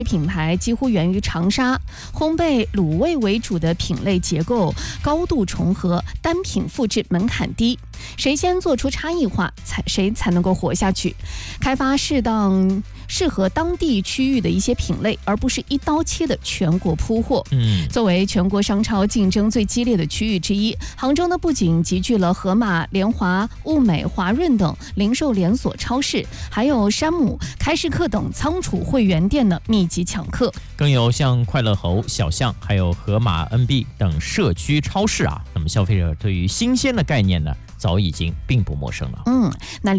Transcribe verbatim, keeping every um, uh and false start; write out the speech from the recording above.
品牌几乎源于长沙，烘焙卤味为主的品类结构高度重合，单品复制门槛低，谁先做出差异化，才谁才能够活下去。开发适当适合当地区域的一些品类，而不是一刀切的全国铺货。 嗯， 作为全国商超竞争最激烈的区域之一，杭州呢不仅集聚了盒马、联华、物美、华润等零售连锁超市，还有山姆、开市客等仓储会员店的密集抢客， 更有像快乐猴、小象，还有盒马、N B 等社区超市啊。那么消费者对于新鲜的概念呢，早已经并不陌生了。 嗯，那